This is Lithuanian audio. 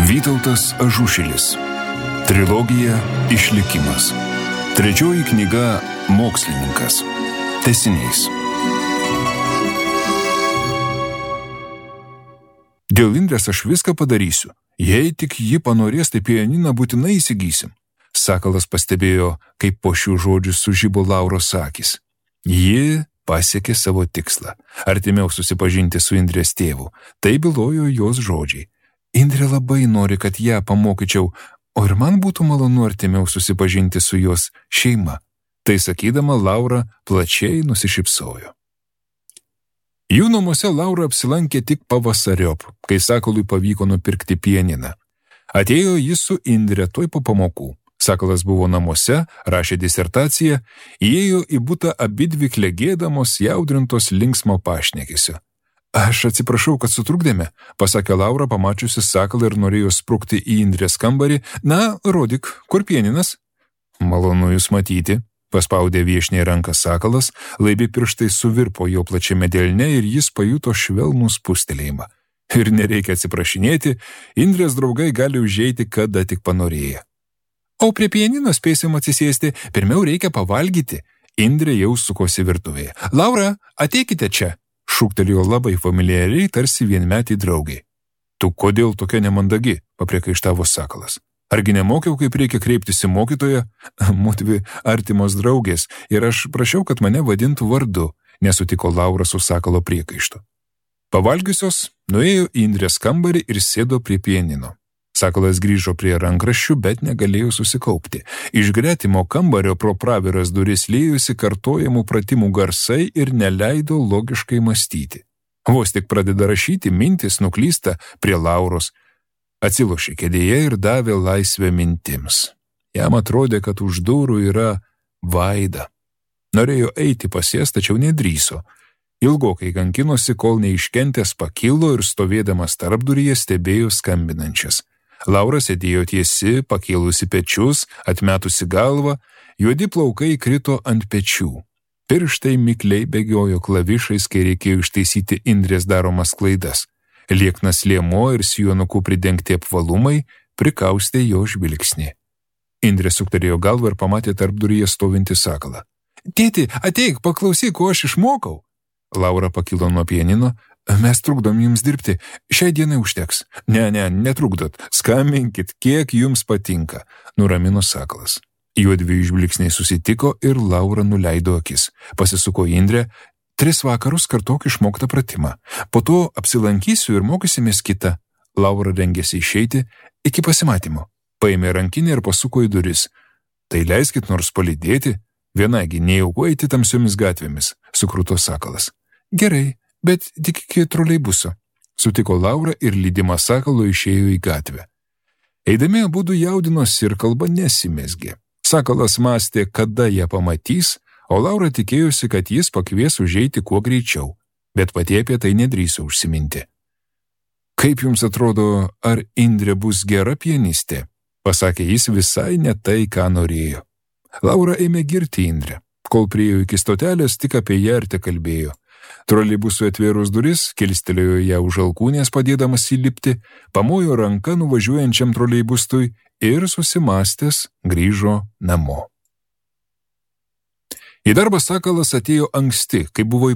Vytautas Ažušilis. Trilogija Išlikimas. Trečioji knyga Mokslininkas. Tęsinys. Dėl Indrės aš viską padarysiu. Jei tik ji panorės, tai pianiną būtinai įsigysim. Sakalas pastebėjo, kaip po šių žodžių sužibo Lauros akys. Ji pasiekė savo tikslą. Artimiau susipažinti su Indrės tėvu. Tai bylojo jos žodžiai. Indrė labai nori, kad ją pamokyčiau, o ir man būtų malonu artimiau susipažinti su jos šeima. Tai sakydama, Laura plačiai nusišypsojo. Jų namuose Laura apsilankė tik pavasariop, kai Sakalui pavyko nupirkti pianiną. Atėjo jis su Indre tuoj po pamokų. Sakalas buvo namuose, rašė disertaciją, įėjo į butą abidvi klegėdamos, jaudrintos linksmo pašnekesio. Aš atsiprašau, kad sutrukdėme, pasakė Laura, pamačiusi Sakalą ir norėjo sprukti į Indrės kambarį. Na, rodyk, kur pianinas? Malonu jūs matyti, paspaudė viešniai ranką Sakalas, laibi pirštai suvirpo jo plačiame delne ir jis pajuto švelnų spustelėjimą. Ir nereikia atsiprašinėti, Indrės draugai gali užeiti, kada tik panorėję. O prie pianino spėsim atsisėsti, pirmiau reikia pavalgyti. Indrė jau sukosi virtuvėje. Laura, ateikite čia, šūktelėjo labai familiariai, tarsi vienmetį draugai. Tu kodėl tokia nemandagi, papriekaištavo Sakalas. Argi nemokiau, kaip reikia kreiptis į mokytoją? Mudvi artimos draugės ir aš prašiau, kad mane vadintų vardu, nesutiko Laura su Sakalo priekaištu. Pavalgiusios, nuėjo į Indrės kambarį ir sėdo prie pianino. Sakalas grįžo prie rankraščių, bet negalėjo susikaupti. Iš gretimo kambario pro praviras duris liejosi kartojamų pratimų garsai ir neleido logiškai mąstyti. Vos tik pradeda rašyti, mintis nuklysta prie Lauros. Atsilošė kėdėje ir davė laisvę mintims. Jam atrodė, kad už durų yra Vaida. Norėjo eiti pas jas, tačiau nedrįso. Ilgokai kankinosi, kol neiškentęs pakilo ir stovėdamas tarpduryje stebėjo skambinančias. Laura sėdėjo tiesi, pakėlusi pečius, atmetusi galvą, juodi plaukai krito ant pečių. Pirštai mikliai bėgiojo klavišais, kai reikėjo ištaisyti Indrės daromas klaidas. Lieknas liemuo ir sijonuku pridengti apvalumai prikaustė jo žvilgsnį. Indrė sukterėjo galvą ir pamatė tarpduryje stovintį Sakalą. Tėti, ateik, paklausyk, ko aš išmokau. Laura pakilo nuo pianino. Mes trukdom jums dirbti, šiai dienai užteks. Ne, netrukdot, skambinkit, kiek jums patinka, nuramino Sakalas. Juodvi žvilgsniai susitiko ir Laura nuleido akis. Pasisuko Indrė, 3 vakarus kartok išmoktą pratimą. Po to apsilankysiu ir mokysimės kitą. Laura rengėsi išeiti iki pasimatymo. Paėmė rankinę ir pasuko į duris. Tai leiskit nors palydėti, vienagi nejauku eiti tamsiomis gatvėmis, sukruto Sakalas. Gerai. Bet tik iki troleibuso, sutiko Laura ir lydima Sakalo išėjo į gatvę. Eidami abudu jaudinosi ir kalba nesimezgė. Sakalas mąstė, kada ją pamatys, o Laura tikėjosi, kad jis pakvies užeiti kuo greičiau, bet pati apie tai nedrįso užsiminti. Kaip jums atrodo, ar Indrė bus gera pianistė? Pasakė jis visai ne tai, ką norėjo. Laura ėmė girti Indrę. Kol priėjo iki stotelės, tik apie ją ir tekalbėjo. Troleibusui atvėrus duris, kilstelėjo ją už alkūnės padėdamas įlipti, pamojo ranką nuvažiuojančiam troleibustui ir susimąstęs grįžo namo. Į darbą Sakalas atėjo anksti, kai buvo